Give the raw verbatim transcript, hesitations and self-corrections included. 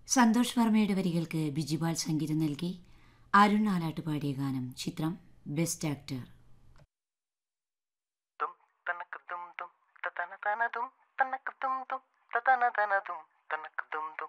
സന്തോഷ് വർമ്മയുടെ വരികൾക്ക് ബിജിപാൽ സംഗീതം നൽകി. അരുൺ ആലാട്ട് പാടിയ ഗാനം. ചിത്രം ബെസ്റ്റ് ആക്ടർ. തും തനക്ക് തും തും തതന തന തും തനക്ക് തും തും തതന തന തും തനക്ക് തും തും